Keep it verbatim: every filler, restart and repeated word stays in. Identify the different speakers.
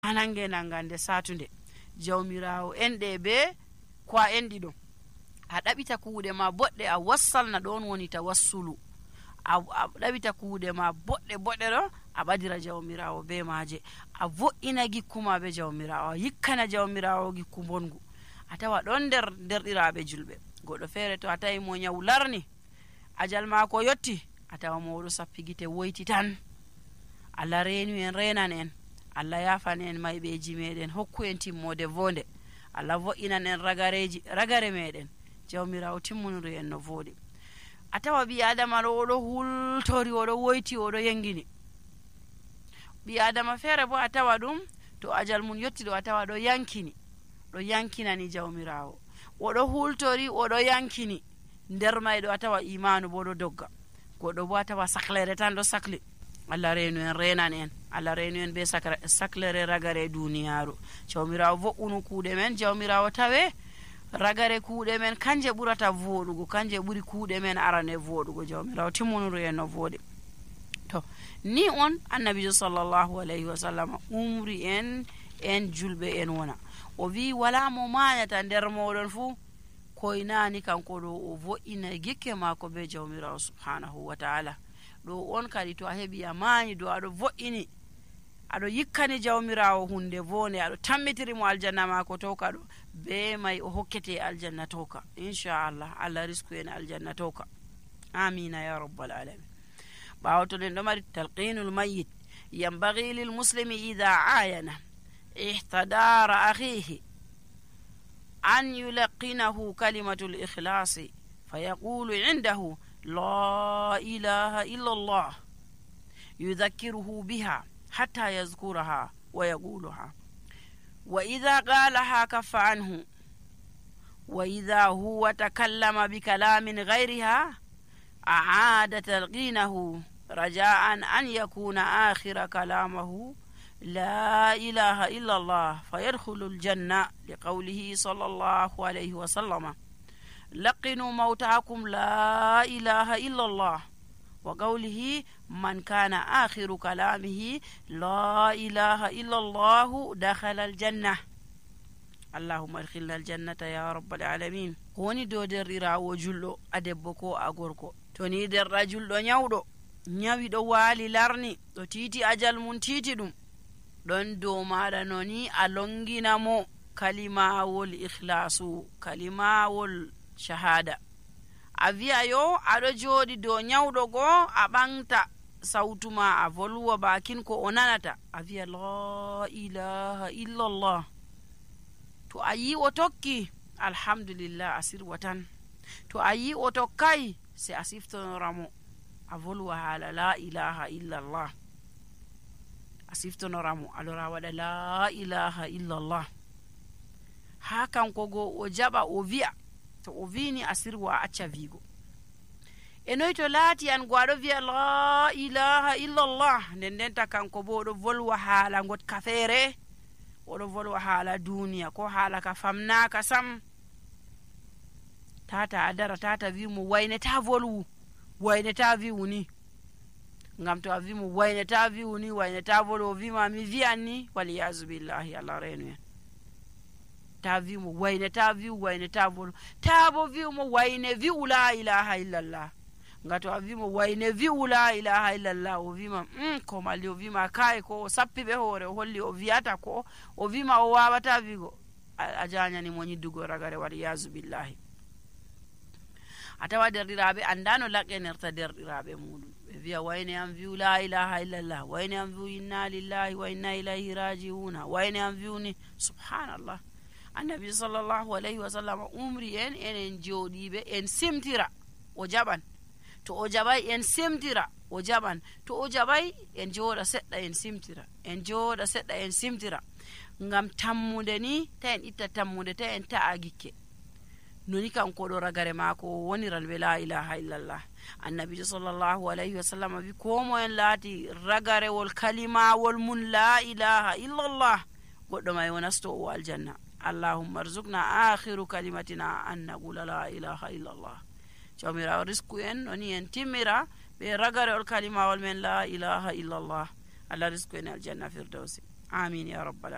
Speaker 1: hanange nangande satunde jawmirawo en de be kwa en dido a dabita kuude ma bodde a wassalna don woni tawassulu a dabita kuude ma bodde bodde do a badira jawmirawo be maaje a vo'ina gikkuma be jawmirawo yikkana jawmirawo gikku bongu atawa don der derdirabe julbe godo fere to atayi mo nyawlarni ajal mako yotti atawa mo do sappigite woyti tan alla reenu en renan en alla yafan en maybeji meden hokku en timmode vonde alla vo'inan en ragareji ragare meden jawmirawo timmunuru en no vodi atawa bi adama do do hultori o do woyti o do yengini bi adama fere bo atawa dum to ajal mun yotti do atawa do yankini do yankinani jawmirawo o do hultori o do yankini nder maydo atawa imanu bo do dogga godo bo atawa saklere tan do sakli alla reenu en renan en alla reenu en be saklere ragare duniyaaru jawmirawo vo'unu kuude men jawmirawo tawe ragare kuude men kanje burata vodugo kanje buri kuude men arane vodugo jawmirawo timmunuru en no vodi to ni on annabi sallallahu alaihi wasallam umri en en julbe en wona o wi wala mo maanyata nder modon fu koynani kanko do o vo'ina gikke mako be jawmirawo subhanahu wa ta'ala do on kadi to a hebi amani do ado vo'ini ado yikkani jawmirawo hunde vone ado tammitiri mo aljanna mako to kado be mai o hokkete aljanna toka inshallah Allah risku en aljanna toka amina ya rabbal alamin bawto den do mari talqinul mayyit yanbaghi lil muslimi idha ayana ihtadara akhihi an yulqinahu kalimatul ikhlas fayaqulu indahu la ilaha illa Allah yudhakkiruhu biha حتى يذكرها ويقولها وإذا قالها كف عنه وإذا هو تكلم بكلام غيرها أعاد تلقينه رجاء أن يكون آخر كلامه لا إله إلا الله فيدخل الجنة لقوله صلى الله عليه وسلم لقنوا موتاكم لا إله إلا الله وقوله من كان آخر كلامه لا إله إلا الله دخل الجنة اللهم ادخلنا الجنة يا رب العالمين كوني دو دريرا وجلو أدبكو أغوركو توني در رجل دو نيودو نيوي دو والي لارني دو تيتي أجل من تيتي دوم دون دو مادا نوني ألونغي نمو كلمة والإخلاص كلمة والشهادة avia yo ado jodi do nyawdo go abanta sautuma avoluwa bakin ko onanata avia la ilaha illa Allah to ayi o tokki alhamdulillah asir watan to ayi o tokkai se asifto ramo avoluwa hala la ilaha illa Allah asifto ramo alora wada la ilaha illa Allah hakan ko go o jaba o via to o vini asirwa acca vigo e noy to laati an gwado via la ilaha illa Allah nden den ta kanko bo do volwa hala ngot kafere o do volwa hala duniya ko hala ka famnaka sam tata adara tata vi mu wayne ta volwu wayne ta vi wuni ngam to avi mu wayne ta vi wuni wayne ta volwo vi ma mi vi anni wal yazu billahi Allah renu ta vi mu wayne ta vi wayne ta vol ta bo vi mu wayne vi la ilaha illa Allah ngato avi mu wayne vi la ilaha illa Allah o vi ma mm ko mali o vi ma kai ko sappi be hore o holli o viata ko o vi ma o wawata vigo ajanya ni mo nyidugo ragare wali yazu billahi atawa derdirabe andano lakenerta derdirabe mudum be via wayne am vi la ilaha illa Allah wayne am vi inna lillahi wa inna ilaihi raji'un wayne am vi ni subhanallah annabi sallallahu alaihi wasallam umri en enen jodibe en simtira o jaban to o jabay en simtira o jaban to o jabay en joda sedda en simtira en joda sedda en simtira ngam tammude ni ta en itta tammude ta en ta agikke noni kanko do ragare mako woniran be la ilaha illallah annabi sallallahu alaihi wasallam bi ko mo en lati ragare wol kalima wol mun la ilaha illallah goddo may wonasto o aljanna allahumma arzuqna akhiru kalimatina an naqula la ilaha illallah jamira risku en noni en timira be ragare wol kalima wol men la ilaha illallah alla risku en aljanna firdausi amin ya rabbal